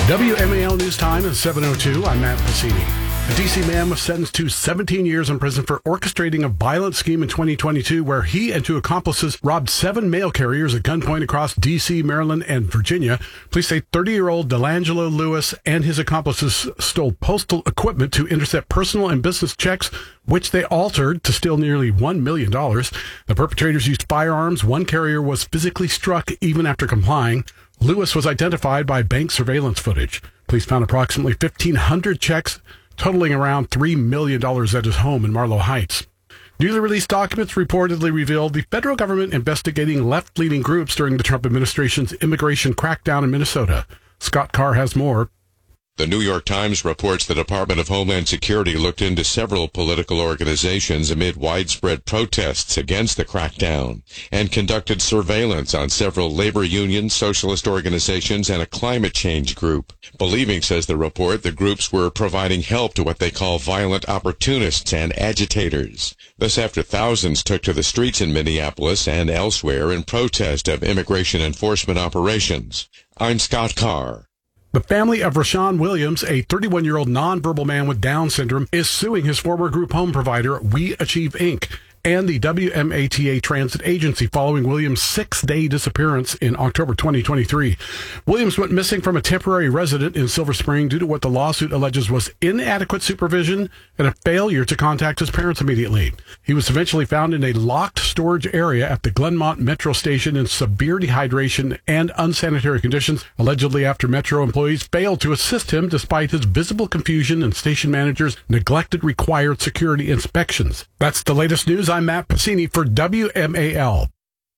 WMAL News Time is 7:02. I'm Matt Pacini. A D.C. man was sentenced to 17 years in prison for orchestrating a violent scheme in 2022 where he and two accomplices robbed 7 mail carriers at gunpoint across D.C., Maryland, and Virginia. Police say 30-year-old Delangelo Lewis and his accomplices stole postal equipment to intercept personal and business checks, which they altered to steal nearly $1 million. The perpetrators used firearms. One carrier was physically struck even after complying. Lewis was identified by bank surveillance footage. Police found approximately 1,500 checks totaling around $3 million at his home in Marlow Heights. Newly released documents reportedly revealed the federal government investigating left-leaning groups during the Trump administration's immigration crackdown in Minnesota. Scott Carr has more. The New York Times reports the Department of Homeland Security looked into several political organizations amid widespread protests against the crackdown and conducted surveillance on several labor unions, socialist organizations, and a climate change group. Believing, says the report, the groups were providing help to what they call violent opportunists and agitators. This after thousands took to the streets in Minneapolis and elsewhere in protest of immigration enforcement operations. I'm Scott Carr. The family of Rashawn Williams, a 31-year-old nonverbal man with Down syndrome, is suing his former group home provider, We Achieve Inc., and the WMATA Transit Agency following Williams' 6-day disappearance in October 2023. Williams went missing from a temporary resident in Silver Spring due to what the lawsuit alleges was inadequate supervision and a failure to contact his parents immediately. He was eventually found in a locked storage area at the Glenmont Metro station in severe dehydration and unsanitary conditions, allegedly after Metro employees failed to assist him despite his visible confusion and station managers neglected required security inspections. That's the latest news. I'm Matt Pacini for WMAL.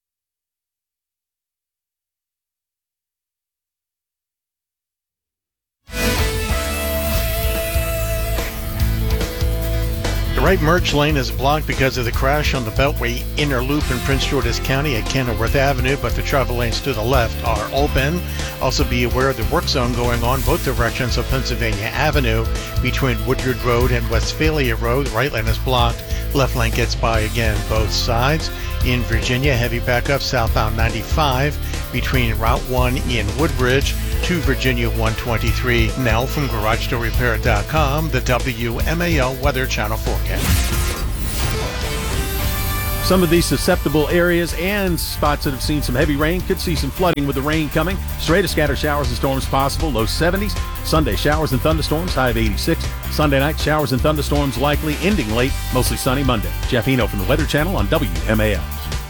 The right merge lane is blocked because of the crash on the Beltway inner loop in Prince George's County at Kenilworth Avenue, but the travel lanes to the left are open. Also be aware of the work zone going on both directions of Pennsylvania Avenue between Woodyard Road and Westphalia Road. The right lane is blocked. Left lane gets by again both sides. In Virginia, heavy backup southbound 95 between Route 1 in Woodbridge to Virginia 123. Now from GarageDoorRepair.com, the WMAL Weather Channel forecast. Some of these susceptible areas and spots that have seen some heavy rain could see some flooding with the rain coming. Straight to scattered showers and storms possible, low 70s. Sunday, showers and thunderstorms, high of 86. Sunday night, showers and thunderstorms likely, ending late, mostly sunny Monday. Jeff Eno from the Weather Channel on WMAL.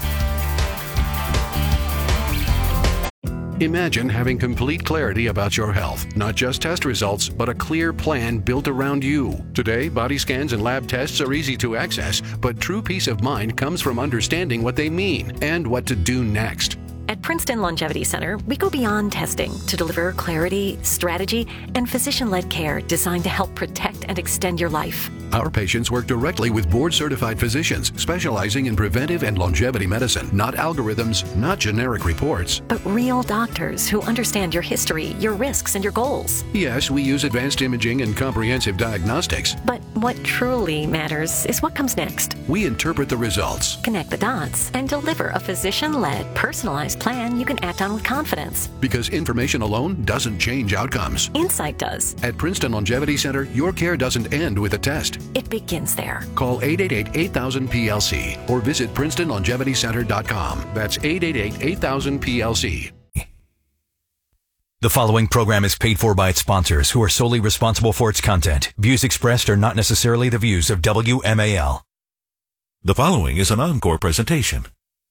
Imagine having complete clarity about your health, not just test results, but a clear plan built around you. Today, body scans and lab tests are easy to access, but true peace of mind comes from understanding what they mean and what to do next. At Princeton Longevity Center, we go beyond testing to deliver clarity, strategy, and physician-led care designed to help protect and extend your life. Our patients work directly with board-certified physicians specializing in preventive and longevity medicine, not algorithms, not generic reports, but real doctors who understand your history, your risks, and your goals. Yes, we use advanced imaging and comprehensive diagnostics. But what truly matters is what comes next. We interpret the results, connect the dots, and deliver a physician-led, personalized plan you can act on with confidence. Because information alone doesn't change outcomes. Insight does. At Princeton Longevity Center, your care doesn't end with a test. It begins there. Call 888-8000-PLC or visit PrincetonLongevityCenter.com. That's 888-8000-PLC. The following program is paid for by its sponsors, who are solely responsible for its content. Views expressed are not necessarily the views of WMAL. The following is an encore presentation.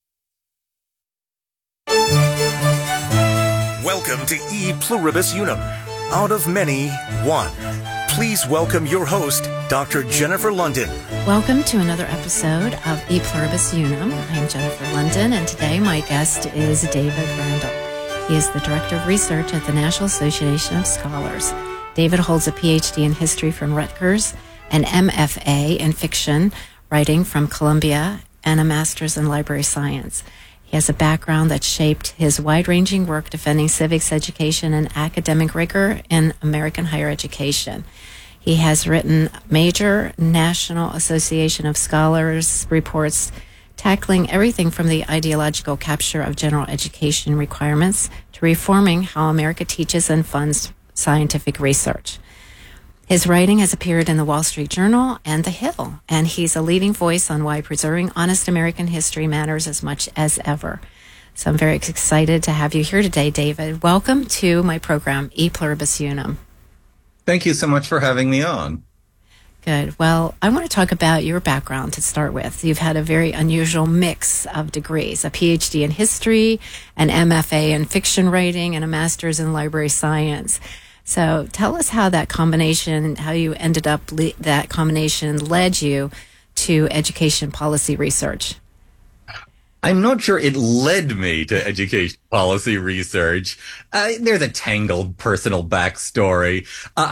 Welcome to E Pluribus Unum. Out of many, one. Please welcome your host, Dr. Jennifer London. Welcome to another episode of E Pluribus Unum. I am Jennifer London, and today my guest is David Randall. He is the Director of Research at the National Association of Scholars. David holds a PhD in history from Rutgers, an MFA in fiction writing from Columbia, and a master's in library science. He has a background that shaped his wide-ranging work defending civics education and academic rigor in American higher education. He has written major National Association of Scholars reports tackling everything from the ideological capture of general education requirements to reforming how America teaches and funds scientific research. His writing has appeared in the Wall Street Journal and The Hill, and he's a leading voice on why preserving honest American history matters as much as ever. So I'm very excited to have you here today, David. Welcome to my program, E Pluribus Unum. Thank you so much for having me on. Good. Well, I want to talk about your background to start with. You've had a very unusual mix of degrees, a PhD in history, an MFA in fiction writing, and a master's in library science. So tell us how that combination, how you ended up, that combination led you to education policy research. I'm not sure it led me to education policy research. There's a tangled personal backstory.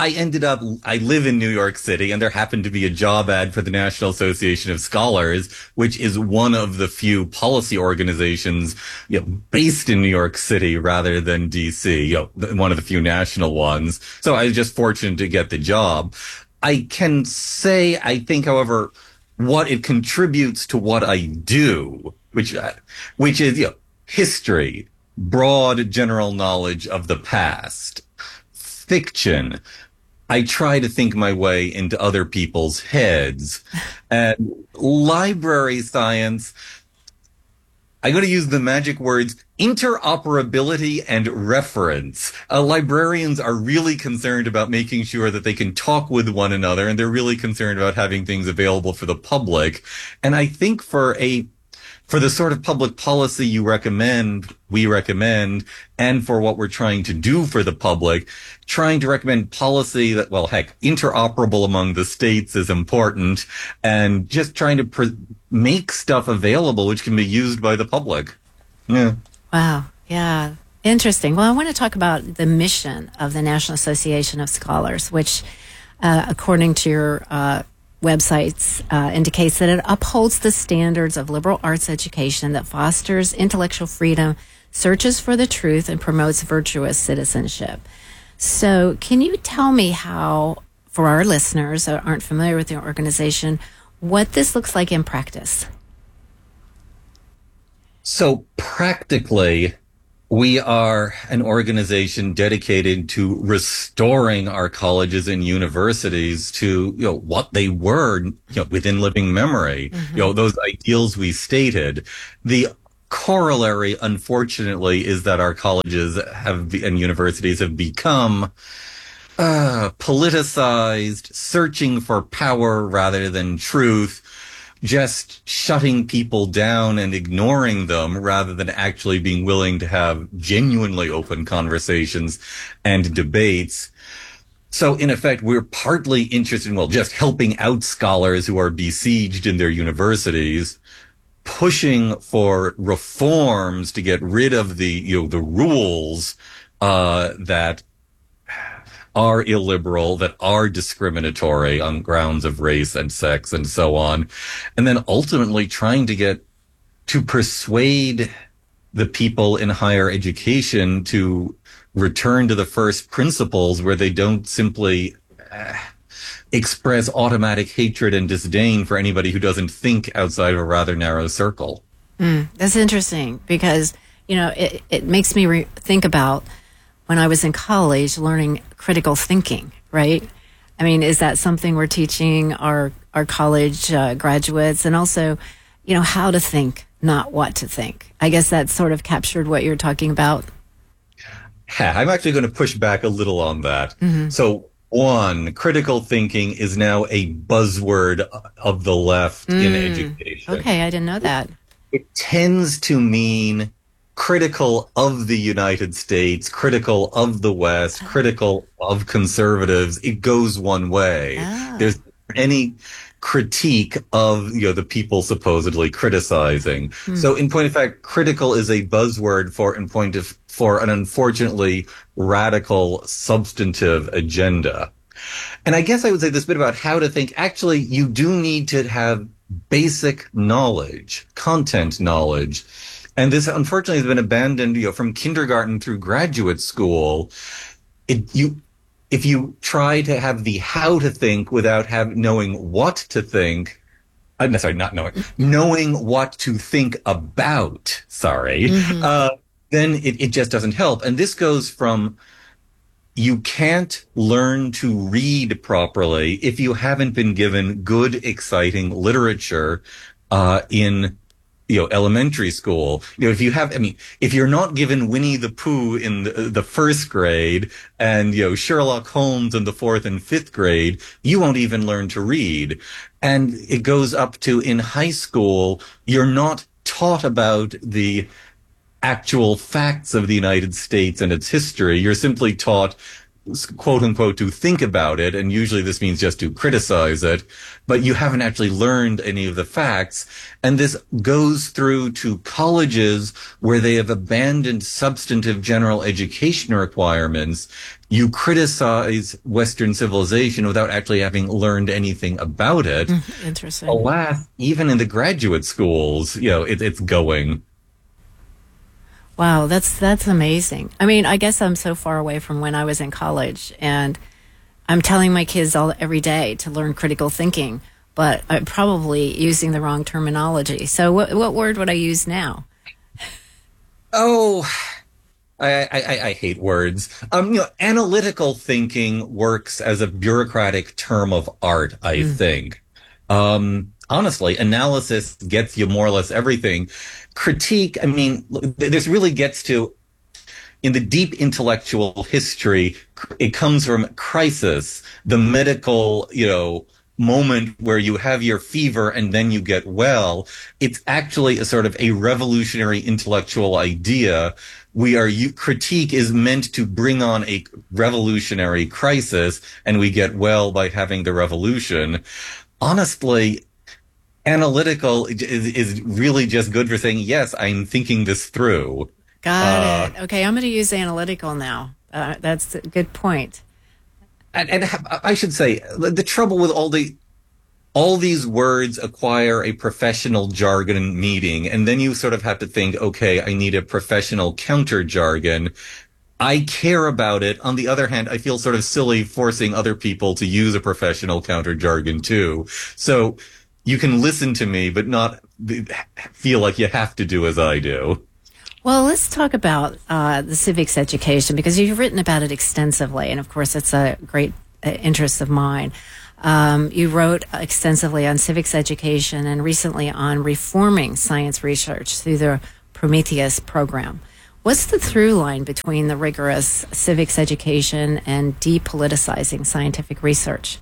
I live in New York City, and there happened to be a job ad for the National Association of Scholars, which is one of the few policy organizations, based in New York City rather than DC, one of the few national ones. So I was just fortunate to get the job. I can say, I think, however, what it contributes to what I do, which is, history, broad general knowledge of the past, fiction. I try to think my way into other people's heads, and library science. I'm going to use the magic words interoperability and reference. Librarians are really concerned about making sure that they can talk with one another, and they're really concerned about having things available for the public. And I think for the sort of public policy we recommend, and for what we're trying to do for the public, trying to recommend policy that, interoperable among the states is important, and just trying to make stuff available which can be used by the public. Yeah. Wow. Yeah. Interesting. Well, I want to talk about the mission of the National Association of Scholars, which, according to your websites, indicates that it upholds the standards of liberal arts education that fosters intellectual freedom, searches for the truth, and promotes virtuous citizenship. So can you tell me how, for our listeners that aren't familiar with the organization, what this looks like in practice? So practically, we are an organization dedicated to restoring our colleges and universities to, what they were, within living memory, those ideals we stated. The corollary, unfortunately, is that our colleges and universities have become politicized, searching for power rather than truth, just shutting people down and ignoring them rather than actually being willing to have genuinely open conversations and debates. So in effect, we're partly interested in, just helping out scholars who are besieged in their universities, pushing for reforms to get rid of the rules that are illiberal, that are discriminatory on grounds of race and sex and so on. And then ultimately trying to persuade the people in higher education to return to the first principles, where they don't simply express automatic hatred and disdain for anybody who doesn't think outside of a rather narrow circle. That's interesting, because, it makes me think about when I was in college learning critical thinking, right? I mean, is that something we're teaching our college graduates? And also, how to think, not what to think. I guess that sort of captured what you're talking about. I'm actually going to push back a little on that. Mm-hmm. So, one, critical thinking is now a buzzword of the left in education. Okay, I didn't know that. It tends to mean critical of the United States, critical of the West, critical of conservatives. It goes one way. There's any critique of the people supposedly criticizing. So in point of fact, critical is a buzzword for an unfortunately radical substantive agenda. And I guess I would say this bit about how to think. Actually, you do need to have basic knowledge, content knowledge. And this, unfortunately, has been abandoned, from kindergarten through graduate school. If you try to have the how to think without knowing what to think, knowing what to think about, then it just doesn't help. And this goes from you can't learn to read properly if you haven't been given good, exciting literature in elementary school. If you're not given Winnie the Pooh in the first grade and, Sherlock Holmes in the fourth and fifth grade, you won't even learn to read. And it goes up to in high school, you're not taught about the actual facts of the United States and its history. You're simply taught, quote unquote, to think about it. And usually this means just to criticize it, but you haven't actually learned any of the facts. And this goes through to colleges where they have abandoned substantive general education requirements. You criticize Western civilization without actually having learned anything about it. Interesting. Alas, even in the graduate schools, it's going. Wow, that's amazing. I mean, I guess I'm so far away from when I was in college, and I'm telling my kids every day to learn critical thinking, but I'm probably using the wrong terminology. So what word would I use now? Oh, I hate words. Analytical thinking works as a bureaucratic term of art, I think. Honestly, analysis gets you more or less everything. Critique, this really gets to, in the deep intellectual history, it comes from crisis, the medical, moment where you have your fever and then you get well. It's actually a sort of a revolutionary intellectual idea. Critique is meant to bring on a revolutionary crisis, and we get well by having the revolution. Honestly, analytical is really just good for saying, yes, I'm thinking this through. Got it. Okay, I'm going to use analytical now. That's a good point. And I should say, the trouble with all these words acquire a professional jargon meaning, and then you sort of have to think, okay, I need a professional counter jargon. I care about it. On the other hand, I feel sort of silly forcing other people to use a professional counter jargon too. So you can listen to me, but not feel like you have to do as I do. Well, let's talk about the civics education, because you've written about it extensively, and of course it's a great interest of mine. You wrote extensively on civics education and recently on reforming science research through the Prometheus program. What's the through line between the rigorous civics education and depoliticizing scientific research?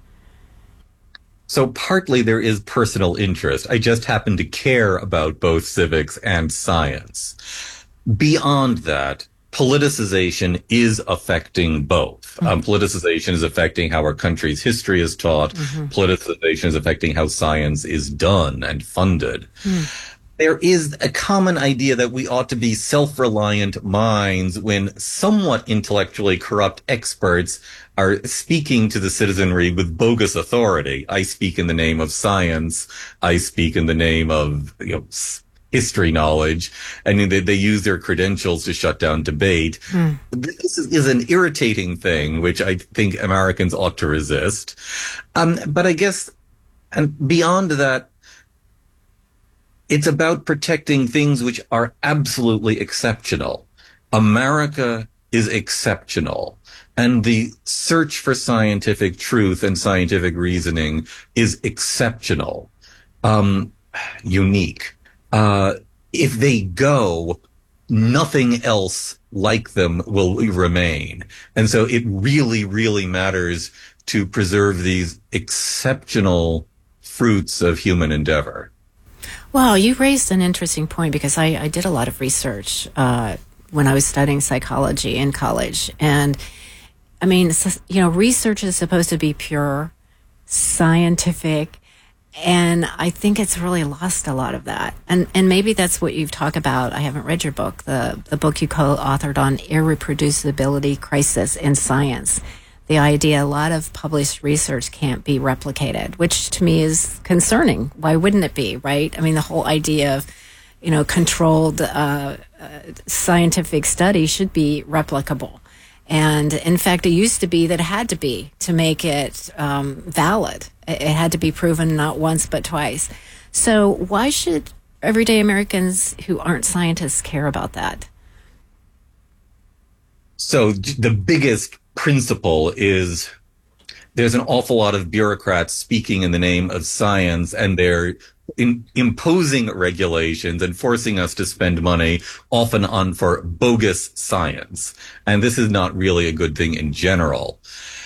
So partly there is personal interest. I just happen to care about both civics and science. Beyond that, politicization is affecting both. Politicization is affecting how our country's history is taught. Politicization is affecting how science is done and funded. There is a common idea that we ought to be self-reliant minds when somewhat intellectually corrupt experts are speaking to the citizenry with bogus authority. I speak in the name of science. I speak in the name of, history knowledge, and they use their credentials to shut down debate. This is an irritating thing, which I think Americans ought to resist. But I guess, and beyond that, it's about protecting things which are absolutely exceptional. America is exceptional, and the search for scientific truth and scientific reasoning is exceptional, unique. If they go, nothing else like them will remain. And so it really, really matters to preserve these exceptional fruits of human endeavor. Well, you raised an interesting point, because I did a lot of research when I was studying psychology in college. And I mean, research is supposed to be pure, scientific, and I think it's really lost a lot of that. And maybe that's what you've talked about. I haven't read your book, the book you co-authored on irreproducibility crisis in science. The idea a lot of published research can't be replicated, which to me is concerning. Why wouldn't it be, right? I mean, the whole idea of, controlled scientific study should be replicable. And in fact, it used to be that it had to be to make it valid. It had to be proven not once, but twice. So why should everyday Americans who aren't scientists care about that? So the biggest principle is there's an awful lot of bureaucrats speaking in the name of science, and they're imposing regulations and forcing us to spend money often on for bogus science. And this is not really a good thing in general.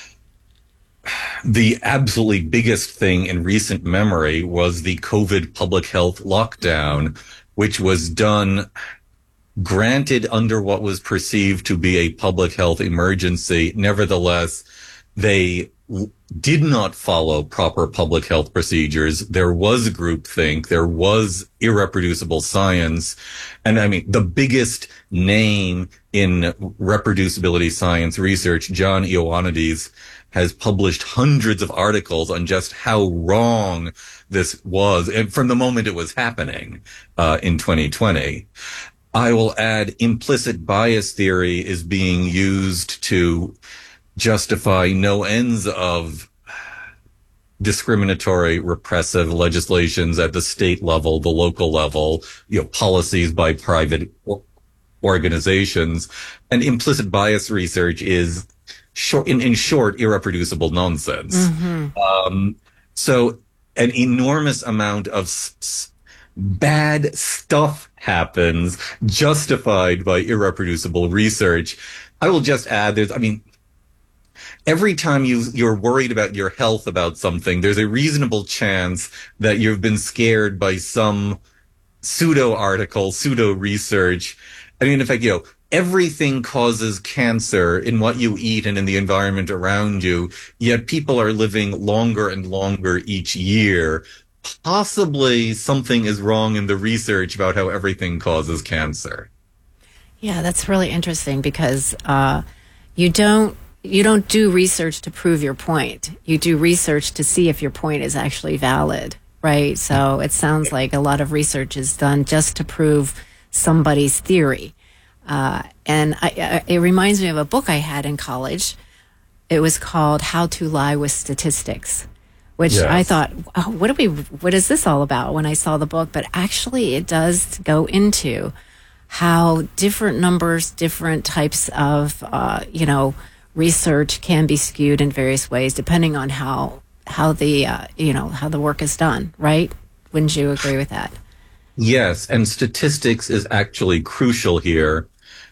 The absolutely biggest thing in recent memory was the COVID public health lockdown, which was done, granted, under what was perceived to be a public health emergency. Nevertheless, they did not follow proper public health procedures. There was groupthink. There was irreproducible science. And I mean, the biggest name in reproducibility science research, John Ioannidis, has published hundreds of articles on just how wrong this was, and from the moment it was happening in 2020. I will add, implicit bias theory is being used to justify no ends of discriminatory, repressive legislations at the state level, the local level, policies by private organizations. And implicit bias research is in short, irreproducible nonsense. Mm-hmm. So an enormous amount of bad stuff happens justified by irreproducible research. I will just add, every time you're worried about your health about something, there's a reasonable chance that you've been scared by some pseudo article, pseudo research. In fact, everything causes cancer in what you eat and in the environment around you, yet people are living longer and longer each year. Possibly something is wrong in the research about how everything causes cancer. Yeah, that's really interesting because you don't do research to prove your point. You do research to see if your point is actually valid, right? So it sounds like a lot of research is done just to prove somebody's theory. And it reminds me of a book I had in college. It was called How to Lie with Statistics, which yes. I thought, oh, what is this all about when I saw the book? But actually it does go into how different numbers, different types of, research can be skewed in various ways depending on how the work is done, right? Wouldn't you agree with that? Yes, and statistics is actually crucial here.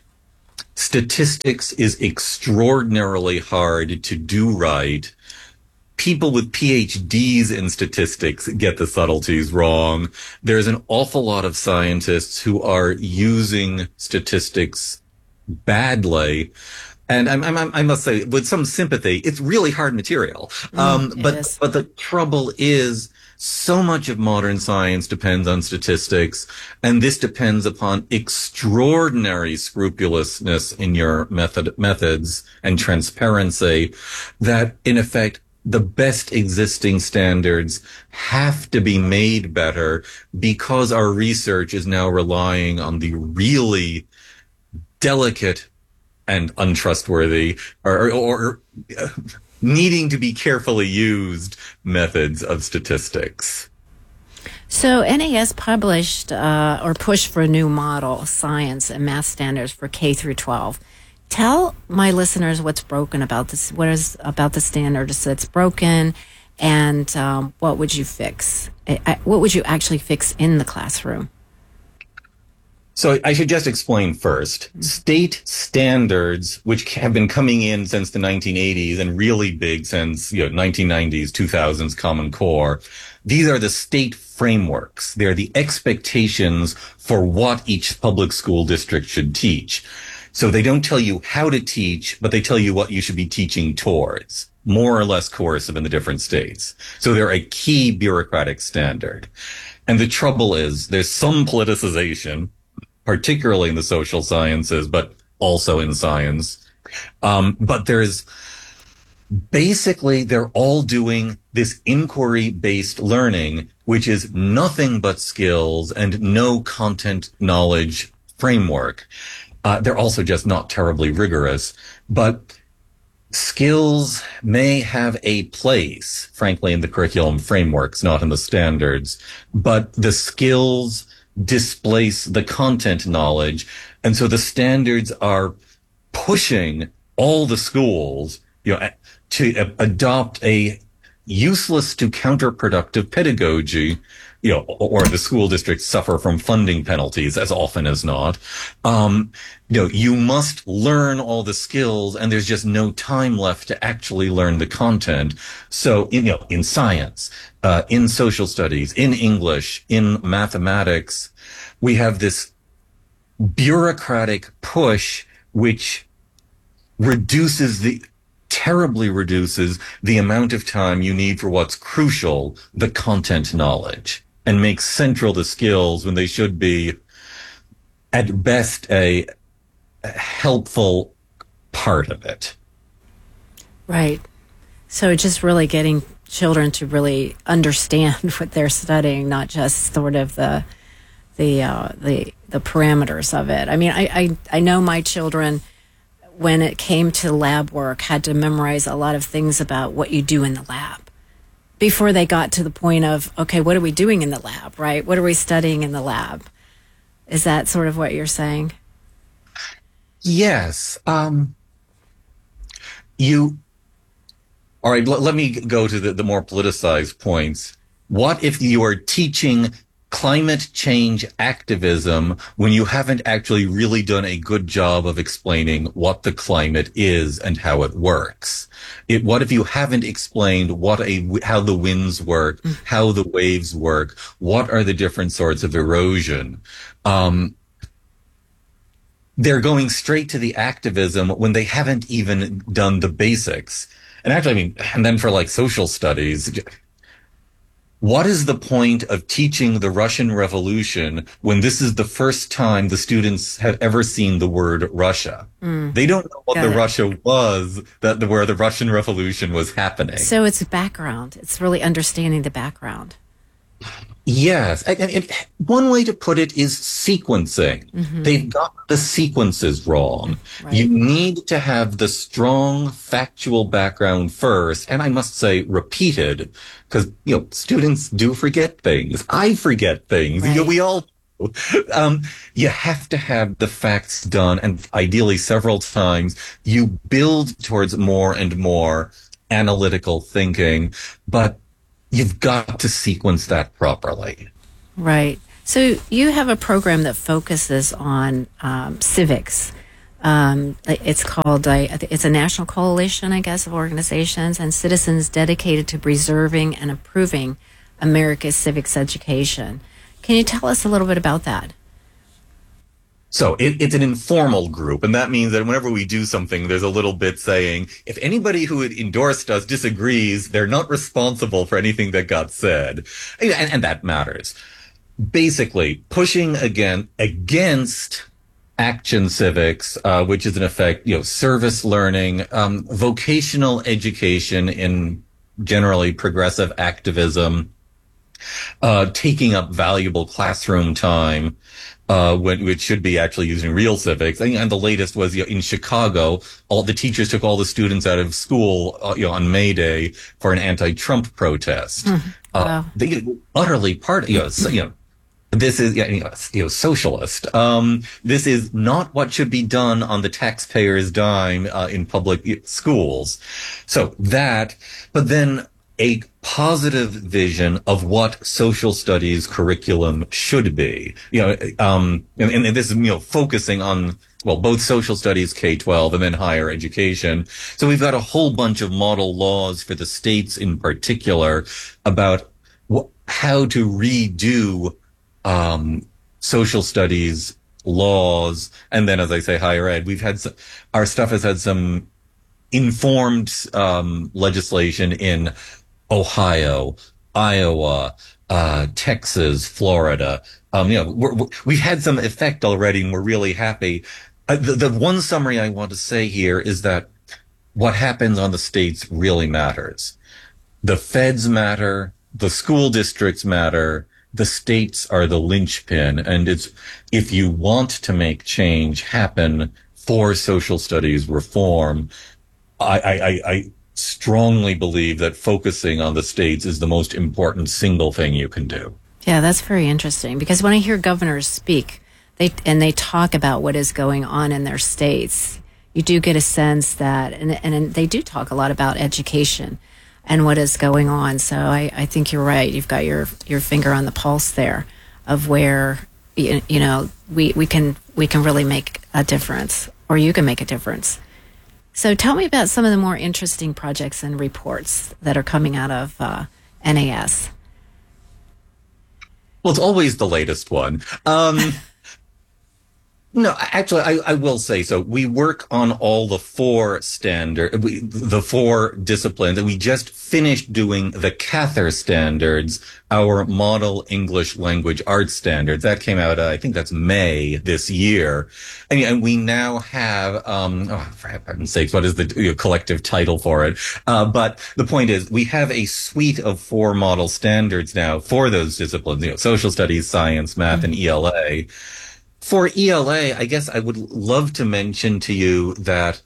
Statistics is extraordinarily hard to do right. People with PhDs in statistics get the subtleties wrong. There's an awful lot of scientists who are using statistics badly. And I must say, with some sympathy, it's really hard material. But the trouble is, so much of modern science depends on statistics, and this depends upon extraordinary scrupulousness in your methods and transparency that, in effect, the best existing standards have to be made better because our research is now relying on the really delicate and untrustworthy or needing to be carefully used methods of statistics. So NAS published or pushed for a new model of science and math standards for K through 12. Tell my listeners what's broken about this. What is about the standards that's broken, and what would you fix? What would you actually fix in the classroom? So I should just explain first. State standards, which have been coming in since the 1980s and really big since 1990s, 2000s Common Core, these are the state frameworks. They're the expectations for what each public school district should teach. So they don't tell you how to teach, but they tell you what you should be teaching towards, more or less coercive in the different states. So they're a key bureaucratic standard. And the trouble is there's some politicization, particularly in the social sciences, but also in science. But there's basically, they're all doing this inquiry-based learning, which is nothing but skills and no content knowledge framework. They're also just not terribly rigorous, but skills may have a place, frankly, in the curriculum frameworks, not in the standards, but the skills displace the content knowledge. And so the standards are pushing all the schools, to adopt a useless to counterproductive pedagogy, or the school districts suffer from funding penalties as often as not. You must learn all the skills, and there's just no time left to actually learn the content. So, in science, in social studies, in English, in mathematics, we have this bureaucratic push which terribly reduces the amount of time you need for what's crucial, the content knowledge, and makes central the skills when they should be, at best, a helpful part of it. Right. So just really getting children to really understand what they're studying, not just sort of the parameters of it. I mean, I know my children, when it came to lab work, had to memorize a lot of things about what you do in the lab before they got to the point of, okay, what are we doing in the lab, right? What are we studying in the lab? Is that sort of what you're saying? Yes. All right, let me go to the more politicized points. What if you are teaching climate change activism when you haven't actually really done a good job of explaining what the climate is and how it works? What if you haven't explained how the winds work, how the waves work, what are the different sorts of erosion? They're going straight to the activism when they haven't even done the basics. And actually, and then for social studies, what is the point of teaching the Russian Revolution when this is the first time the students have ever seen the word Russia? They don't know what Russia was, where the Russian Revolution was happening. So it's background. It's really understanding the background. Yes. And one way to put it is sequencing. Mm-hmm. They've got the sequences wrong. Right. You need to have the strong factual background first, and I must say repeated, because, students do forget things. I forget things. Right. We all you have to have the facts done, and ideally several times. You build towards more and more analytical thinking, but you've got to sequence that properly. Right. So you have a program that focuses on civics. It's called, it's a national coalition, I guess, of organizations and citizens dedicated to preserving and improving America's civics education. Can you tell us a little bit about that? So it's an informal group, and that means that whenever we do something, there's a little bit saying, if anybody who had endorsed us disagrees, they're not responsible for anything that got said. And that matters. Basically, pushing against action civics, which is in effect, service learning, vocational education in generally progressive activism, taking up valuable classroom time, which should be actually using real civics. And the latest was in Chicago, all the teachers took all the students out of school, on May Day for an anti-Trump protest. Wow. They utterly this is socialist. This is not what should be done on the taxpayer's dime in public schools. So but then a positive vision of what social studies curriculum should be, and this is, focusing on, both social studies, K-12, and then higher education. So we've got a whole bunch of model laws for the states in particular about how to redo, social studies laws. And then, as I say, higher ed, our stuff has had some informed, legislation in Ohio, Iowa, Texas, Florida. We've had some effect already, and we're really happy. The one summary I want to say here is that what happens on the states really matters. The feds matter. The school districts matter. The states are the linchpin. And if you want to make change happen for social studies reform, I strongly believe that focusing on the states is the most important single thing you can do. Yeah, that's very interesting, because when I hear governors speak, they talk about what is going on in their states, you do get a sense that, and they do talk a lot about education and what is going on. So I think you're right. You've got your finger on the pulse there of where, we can really make a difference, or you can make a difference. So tell me about some of the more interesting projects and reports that are coming out of NAS. Well, it's always the latest one. No, actually, I will say so. We work on all the four disciplines, and we just finished doing the Cather standards, our model English language arts standards. That came out, I think that's May this year. And we now have, for heaven's sakes, what is the collective title for it? But the point is, we have a suite of 4 model standards now for those disciplines, social studies, science, math, and ELA. For ELA, I guess I would love to mention to you that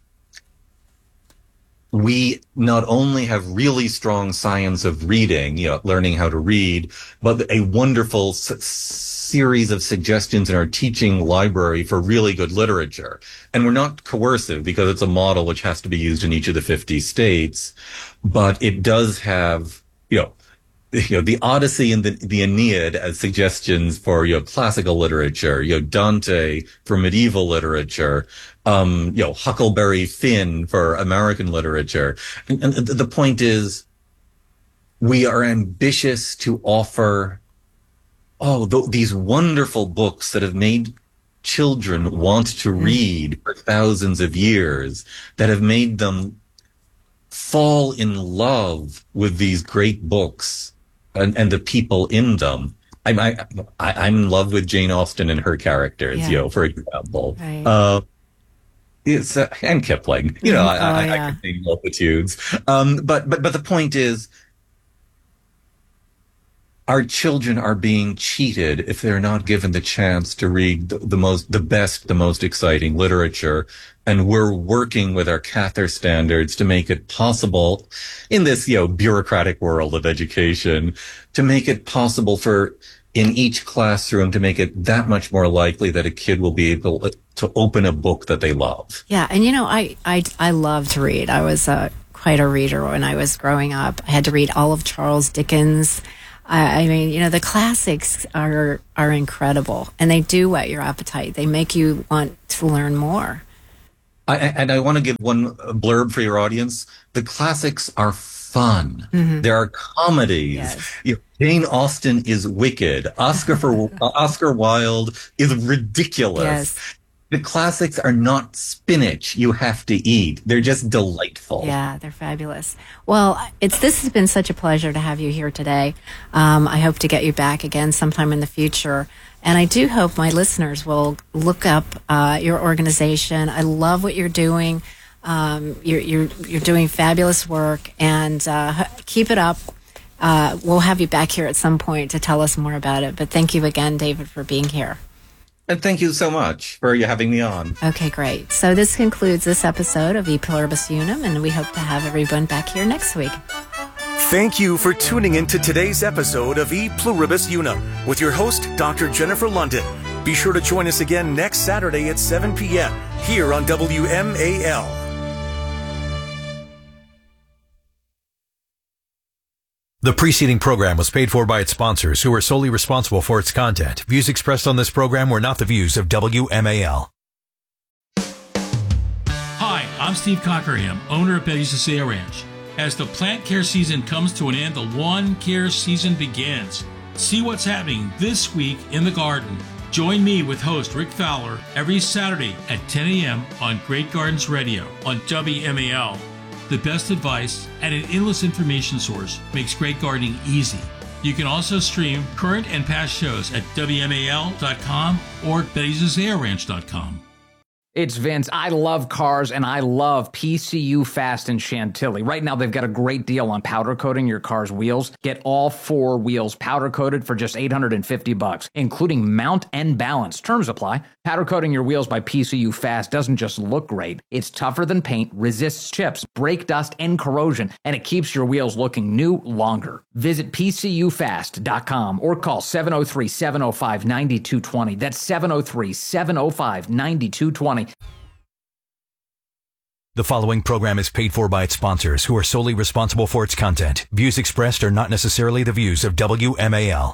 we not only have really strong science of reading, learning how to read, but a wonderful series of suggestions in our teaching library for really good literature. And we're not coercive because it's a model which has to be used in each of the 50 states, but it does have, the Odyssey and the Aeneid as suggestions for, classical literature, Dante for medieval literature, Huckleberry Finn for American literature. And the point is, we are ambitious to offer, these wonderful books that have made children want to read for thousands of years, that have made them fall in love with these great books and the people in them. I'm in love with Jane Austen and her characters, for example. Right. And Kipling, I can name multitudes. But the point is, our children are being cheated if they're not given the chance to read the best, the most exciting literature. And we're working with our Cather standards to make it possible in this, bureaucratic world of education, to make it possible in each classroom to make it that much more likely that a kid will be able to open a book that they love. Yeah. And, I love to read. I was quite a reader when I was growing up. I had to read all of Charles Dickens. The classics are incredible, and they do whet your appetite. They make you want to learn more. I want to give one blurb for your audience. The classics are fun. Mm-hmm. There are comedies. Yes. Jane Austen is wicked. Oscar Wilde is ridiculous. Yes. The classics are not spinach you have to eat. They're just delightful. Yeah, they're fabulous. Well, this has been such a pleasure to have you here today. I hope to get you back again sometime in the future. And I do hope my listeners will look up your organization. I love what you're doing. You're doing fabulous work, and keep it up. We'll have you back here at some point to tell us more about it. But thank you again, David, for being here. And thank you so much for having me on. Okay, great. So this concludes this episode of E Pluribus Unum, and we hope to have everyone back here next week. Thank you for tuning in to today's episode of E Pluribus Unum with your host, Dr. Jennifer London. Be sure to join us again next Saturday at 7 p.m. here on WMAL. The preceding program was paid for by its sponsors, who are solely responsible for its content. Views expressed on this program were not the views of WMAL. Hi, I'm Steve Cockerham, owner of Betty's Isaiah Ranch. As the plant care season comes to an end, the lawn care season begins. See what's happening this week in the garden. Join me with host Rick Fowler every Saturday at 10 a.m. on Great Gardens Radio on WMAL. The best advice and an endless information source makes great gardening easy. You can also stream current and past shows at WMAL.com or Betty'sIsaiahRanch.com. It's Vince. I love cars, and I love PCU Fast in Chantilly. Right now, they've got a great deal on powder coating your car's wheels. Get all 4 wheels powder coated for just $850, including mount and balance. Terms apply. Powder coating your wheels by PCU Fast doesn't just look great. It's tougher than paint, resists chips, brake dust, and corrosion, and it keeps your wheels looking new longer. Visit PCUFast.com or call 703-705-9220. That's 703-705-9220. The following program is paid for by its sponsors, who are solely responsible for its content. Views expressed are not necessarily the views of WMAL.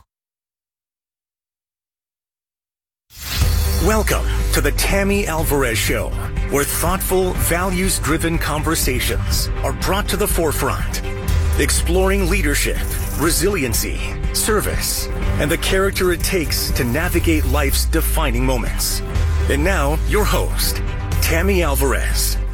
Welcome to the Tammy Alvarez Show, where thoughtful, values-driven conversations are brought to the forefront, exploring leadership, resiliency, service, and the character it takes to navigate life's defining moments. And now, your host, Tammy Alvarez.